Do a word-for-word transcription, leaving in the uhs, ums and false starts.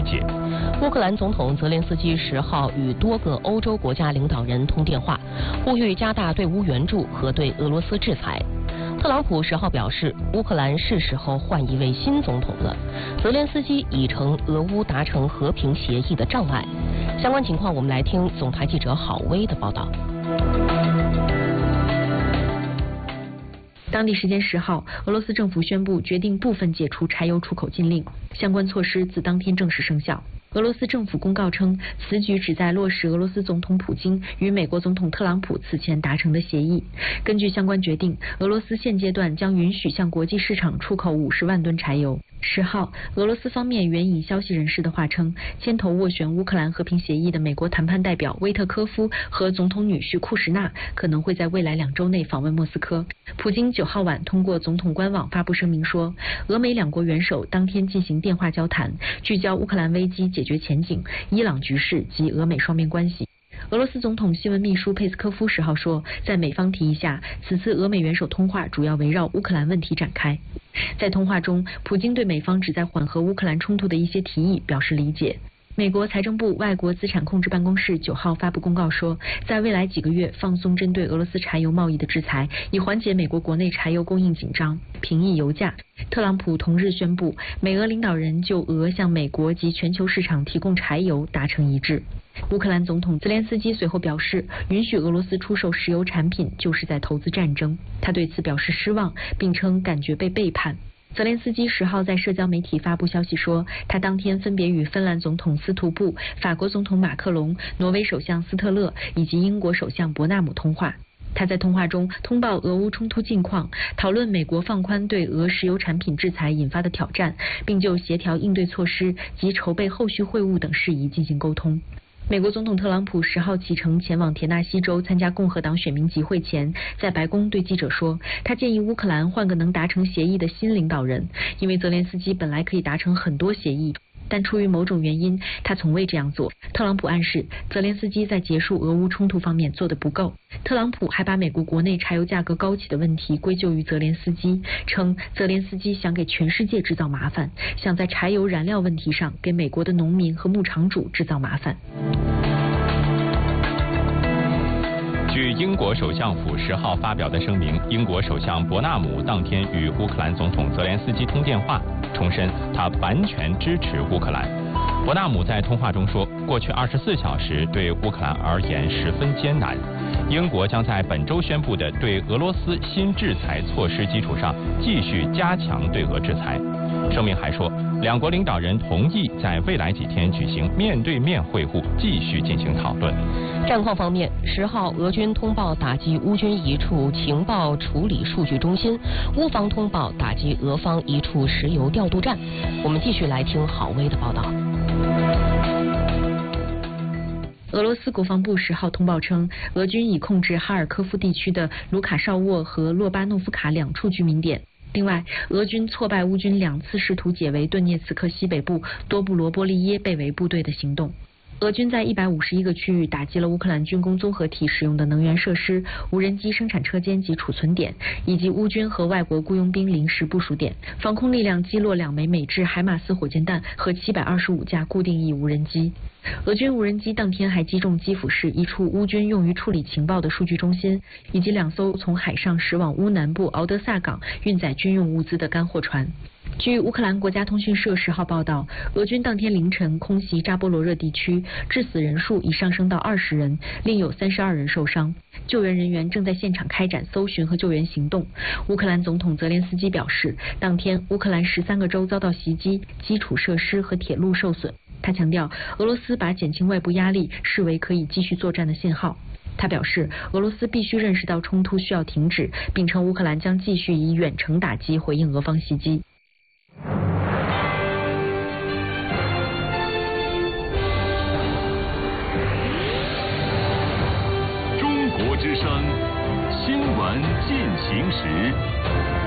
界。 乌克兰总统泽连斯基十号与多个欧洲国家领导人通电话，呼吁加大对乌援助和对俄罗斯制裁。特朗普十号表示，乌克兰是时候换一位新总统了。泽连斯基已成俄乌达成和平协议的障碍。相关情况，我们来听总台记者郝薇的报道。 当地时间十号，俄罗斯政府宣布决定部分解除柴油出口禁令，相关措施自当天正式生效。俄罗斯政府公告称，此举旨在落实俄罗斯总统普京与美国总统特朗普此前达成的协议。根据相关决定，俄罗斯现阶段将允许向国际市场出口五十万吨柴油。十号，俄罗斯方面援引消息人士的话称，牵头斡旋乌克兰和平协议的美国谈判代表威特科夫和总统女婿库什纳可能会在未来两周内访问莫斯科。普京九号晚通过总统官网发布声明说，俄美两国元首当天进行电话交谈，聚焦乌克兰危机解决前景、伊朗局势及俄美双边关系。俄罗斯总统新闻秘书佩斯科夫十号说，在美方提议下，此次俄美元首通话主要围绕乌克兰问题展开。在通话中，普京对美方旨在缓和乌克兰冲突的一些提议表示理解。美国财政部外国资产控制办公室九号发布公告说，在未来几个月放松针对俄罗斯柴油贸易的制裁，以缓解美国国内柴油供应紧张，平抑油价。特朗普同日宣布，美俄领导人就俄向美国及全球市场提供柴油达成一致。乌克兰总统泽连斯基随后表示，允许俄罗斯出售石油产品就是在投资战争，他对此表示失望，并称感觉被背叛。泽连斯基十号在社交媒体发布消息说，他当天分别与芬兰总统斯图布、法国总统马克龙、挪威首相斯特勒以及英国首相伯纳姆通话。他在通话中通报俄乌冲突近况，讨论美国放宽对俄石油产品制裁引发的挑战，并就协调应对措施及筹备后续会晤等事宜进行沟通。美国总统特朗普十号启程前往田纳西州参加共和党选民集会前，在白宫对记者说，他建议乌克兰换个能达成协议的新领导人，因为泽连斯基本来可以达成很多协议，但出于某种原因，他从未这样做。特朗普暗示，泽连斯基在结束俄乌冲突方面做得不够。特朗普还把美国国内柴油价格高企的问题归咎于泽连斯基，称泽连斯基想给全世界制造麻烦，想在柴油燃料问题上给美国的农民和牧场主制造麻烦。 据英国首相府十号发表的声明，英国首相伯纳姆当天与乌克兰总统泽连斯基通电话，重申他完全支持乌克兰。伯纳姆在通话中说，过去二十四小时对乌克兰而言十分艰难，英国将在本周宣布的对俄罗斯新制裁措施基础上，继续加强对俄制裁。声明还说，两国领导人同意在未来几天举行面对面会晤，继续进行讨论。 战况方面，十号俄军通报打击乌军一处情报处理数据中心，乌方通报打击俄方一处石油调度站。我们继续来听郝薇的报道。 俄罗斯国防部十号通报称，俄军已控制哈尔科夫地区的卢卡绍沃和洛巴诺夫卡两处居民点。另外，俄军挫败乌军两次试图解围顿涅茨克西北部多布罗波利耶被围部队的行动。俄军在一百五十一个区域打击了乌克兰军工综合体使用的能源设施、无人机生产车间及储存点，以及乌军和外国雇佣兵临时部署点。防空力量击落两枚美制海马斯火箭弹和七百二十五架固定翼无人机。俄军无人机当天还击中基辅市一处乌军用于处理情报的数据中心，以及两艘从海上驶往乌南部敖德萨港运载军用物资的干货船。据乌克兰国家通讯社十号报道，俄军当天凌晨空袭扎波罗热地区，致死人数已上升到二十人，另有三十二人受伤。救援人员正在现场开展搜寻和救援行动。乌克兰总统泽连斯基表示，当天乌克兰十三个州遭到袭击，基础设施和铁路受损。他强调，俄罗斯把减轻外部压力视为可以继续作战的信号。他表示，俄罗斯必须认识到冲突需要停止，并称乌克兰将继续以远程打击回应俄方袭击。 中国之声新闻进行时。